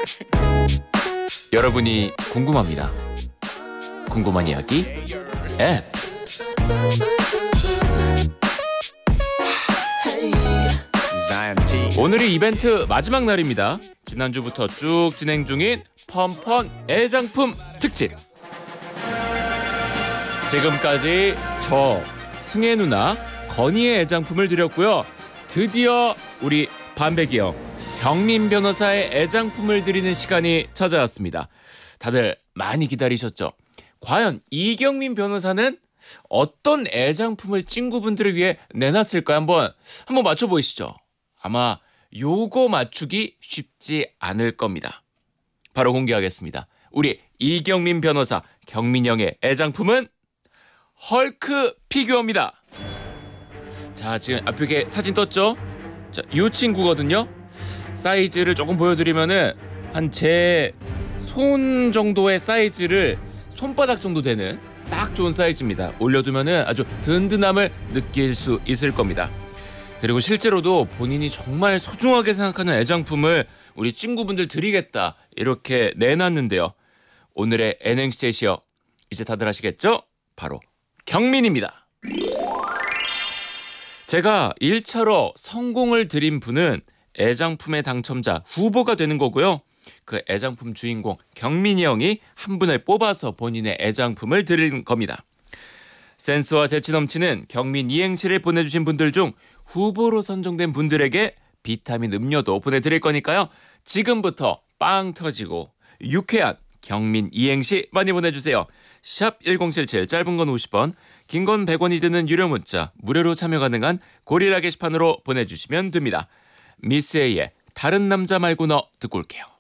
여러분이 궁금합니다. 궁금한 이야기 앱. 오늘이 이벤트 마지막 날입니다. 지난주부터 쭉 진행 중인 펀펀 애장품 특집. 지금까지 저 승혜 누나 건희의 애장품을 드렸고요. 드디어 우리 반백이 형 경민 변호사의 애장품을 드리는 시간이 찾아왔습니다. 다들 많이 기다리셨죠? 과연 이경민 변호사는 어떤 애장품을 친구분들을 위해 내놨을까요? 한번 맞춰보시죠. 아마 요거 맞추기 쉽지 않을 겁니다. 바로 공개하겠습니다. 우리 이경민 변호사 경민 형의 애장품은 헐크 피규어입니다. 자, 지금 앞에 사진 떴죠? 자, 이 친구거든요. 사이즈를 조금 보여드리면은 한 제 손 정도의 사이즈를 손바닥 정도 되는 딱 좋은 사이즈입니다. 올려두면은 아주 든든함을 느낄 수 있을 겁니다. 그리고 실제로도 본인이 정말 소중하게 생각하는 애장품을 우리 친구분들 드리겠다 이렇게 내놨는데요. 오늘의 N행시 제시어 이제 다들 아시겠죠? 바로 경민입니다. 제가 1차로 성공을 드린 분은 애장품의 당첨자 후보가 되는 거고요. 그 애장품 주인공 경민이 형이 한 분을 뽑아서 본인의 애장품을 드리는 겁니다. 센스와 재치 넘치는 경민 이행시를 보내주신 분들 중 후보로 선정된 분들에게 비타민 음료도 보내드릴 거니까요. 지금부터 빵 터지고 유쾌한 경민 이행시 많이 보내주세요. 샵 1077 짧은 건 50원, 긴 건 100원이 드는 유료 문자 무료로 참여 가능한 고릴라 게시판으로 보내주시면 됩니다. 미스 A의 다른 남자 말고 너 듣고 올게요.